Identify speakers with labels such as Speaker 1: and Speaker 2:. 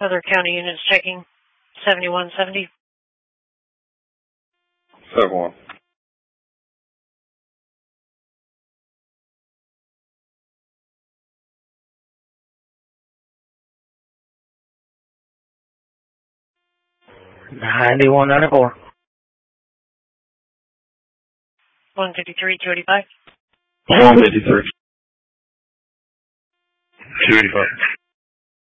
Speaker 1: Other county units checking 7170.
Speaker 2: 7-1.
Speaker 3: $91.94.
Speaker 1: 153, 285.
Speaker 2: 153. 285.